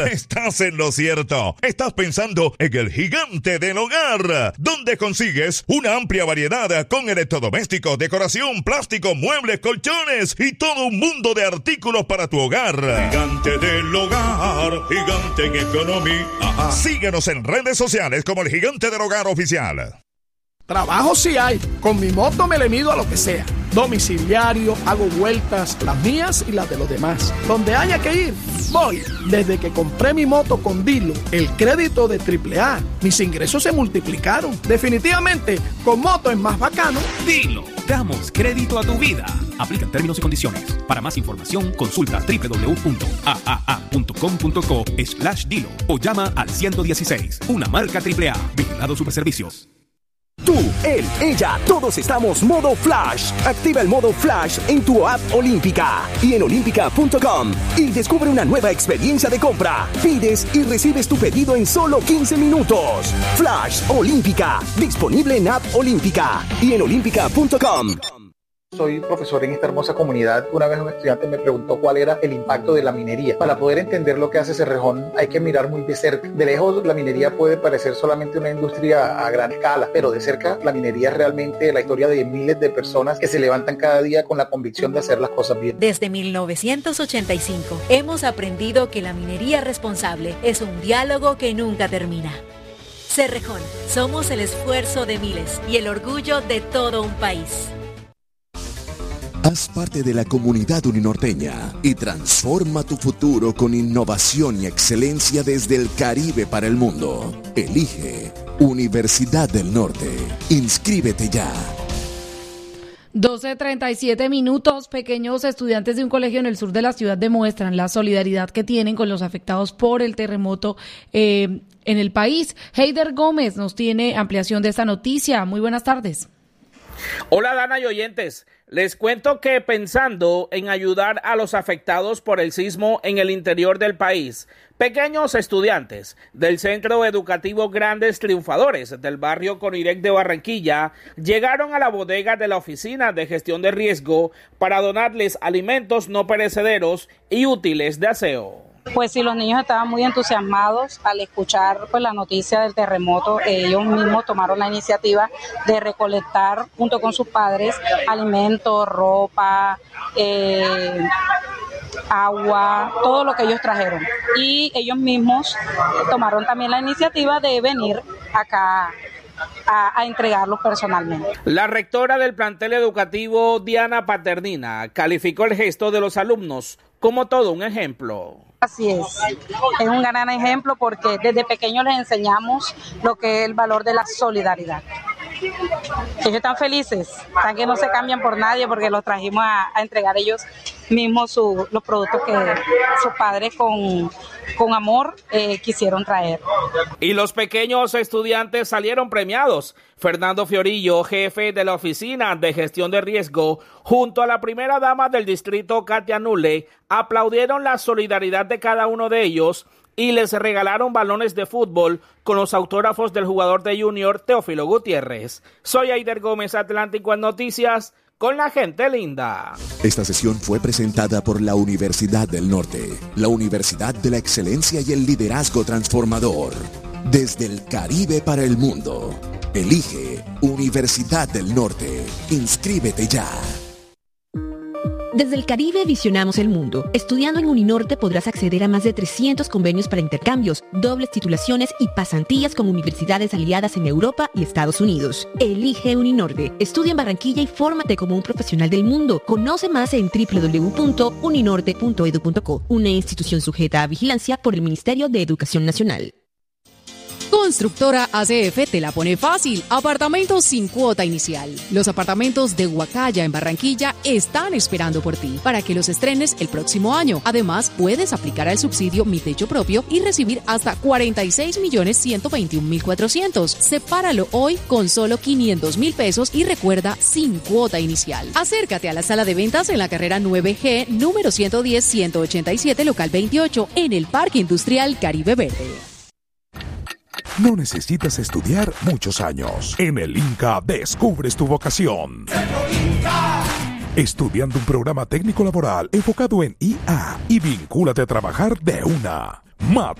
Estás en lo cierto. Estás pensando en el gigante del hogar, donde consigues una amplia variedad con electrodomésticos, decoración, plástico, muebles, colchones y todo un mundo de artículos para tu hogar. Gigante del hogar, gigante en economía. Síguenos en redes sociales como el Gigante del Hogar Oficial. Trabajo sí hay. Con mi moto me le mido a lo que sea. Domiciliario, hago vueltas, las mías y las de los demás. Donde haya que ir, voy. Desde que compré mi moto con Dilo, el crédito de AAA, mis ingresos se multiplicaron. Definitivamente, con moto es más bacano. Dilo, damos crédito a tu vida. Aplican términos y condiciones. Para más información, consulta www.aaa.com.co/Dilo o llama al 116, una marca AAA. Vigilado Superservicios. Tú, él, ella, todos estamos modo Flash. Activa el modo Flash en tu app Olímpica y en olímpica.com y descubre una nueva experiencia de compra. Pides y recibes tu pedido en solo 15 minutos. Flash Olímpica, disponible en app Olímpica y en olímpica.com. Soy profesor en esta hermosa comunidad. Una vez un estudiante me preguntó cuál era el impacto de la minería. Para poder entender lo que hace Cerrejón hay que mirar muy de cerca. De lejos la minería puede parecer solamente una industria a gran escala, pero de cerca la minería es realmente la historia de miles de personas que se levantan cada día con la convicción de hacer las cosas bien. Desde 1985 hemos aprendido que la minería responsable es un diálogo que nunca termina. Cerrejón, somos el esfuerzo de miles y el orgullo de todo un país. Haz parte de la comunidad uninorteña y transforma tu futuro con innovación y excelencia desde el Caribe para el mundo. Elige Universidad del Norte. Inscríbete ya. 12:37 minutos. Pequeños estudiantes de un colegio en el sur de la ciudad demuestran la solidaridad que tienen con los afectados por el terremoto en el país. Heider Gómez nos tiene ampliación de esta noticia. Muy buenas tardes. Hola Dana y oyentes, les cuento que pensando en ayudar a los afectados por el sismo en el interior del país, pequeños estudiantes del Centro Educativo Grandes Triunfadores del barrio Conirec de Barranquilla llegaron a la bodega de la Oficina de Gestión de Riesgo para donarles alimentos no perecederos y útiles de aseo. Pues sí, los niños estaban muy entusiasmados al escuchar pues la noticia del terremoto. Ellos mismos tomaron la iniciativa de recolectar junto con sus padres alimentos, ropa, agua, todo lo que ellos trajeron. Y ellos mismos tomaron también la iniciativa de venir acá a entregarlos personalmente. La rectora del plantel educativo, Diana Paternina, calificó el gesto de los alumnos como todo un ejemplo. Así es un gran ejemplo porque desde pequeños les enseñamos lo que es el valor de la solidaridad. Ellos están felices, están que no se cambian por nadie porque los trajimos a entregar ellos mismos los productos que sus padres con amor quisieron traer. Y los pequeños estudiantes salieron premiados. Fernando Fiorillo, jefe de la Oficina de Gestión de Riesgo, junto a la primera dama del distrito, Katia Nule, aplaudieron la solidaridad de cada uno de ellos y les regalaron balones de fútbol con los autógrafos del jugador de Junior, Teófilo Gutiérrez. Soy Heider Gómez, Atlántico en Noticias, con la gente linda. Esta sesión fue presentada por la Universidad del Norte, la Universidad de la Excelencia y el Liderazgo Transformador. Desde el Caribe para el mundo. Elige Universidad del Norte. Inscríbete ya. Desde el Caribe visionamos el mundo. Estudiando en Uninorte podrás acceder a más de 300 convenios para intercambios, dobles titulaciones y pasantías con universidades aliadas en Europa y Estados Unidos. Elige Uninorte. Estudia en Barranquilla y fórmate como un profesional del mundo. Conoce más en www.uninorte.edu.co, una institución sujeta a vigilancia por el Ministerio de Educación Nacional. Constructora ACF te la pone fácil. Apartamentos sin cuota inicial. Los apartamentos de Huacaya en Barranquilla están esperando por ti para que los estrenes el próximo año. Además, puedes aplicar al subsidio Mi Techo Propio y recibir hasta 46.121.400. Sepáralo hoy con solo 500.000 pesos y recuerda, sin cuota inicial. Acércate a la sala de ventas en la carrera 9G, número 110-187, local 28, en el Parque Industrial Caribe Verde. No necesitas estudiar muchos años. En el INCA descubres tu vocación. Estudiando un programa técnico laboral enfocado en IA y vincúlate a trabajar de una. MAP,